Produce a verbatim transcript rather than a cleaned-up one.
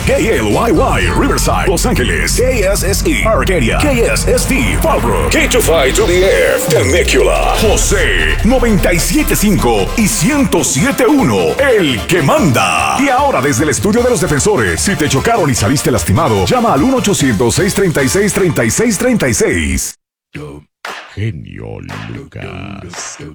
K L Y Y, Riverside, Los Ángeles, K S S E, Arcadia, K S S T, Fallbrook, K two five to the F, Temecula, José, noventa y siete punto cinco y ciento siete punto uno, el que manda. Y ahora desde el estudio de los defensores, si te chocaron y saliste lastimado, llama al uno ochocientos, seiscientos treinta y seis, treinta y seis treinta y seis. Genio Lucas.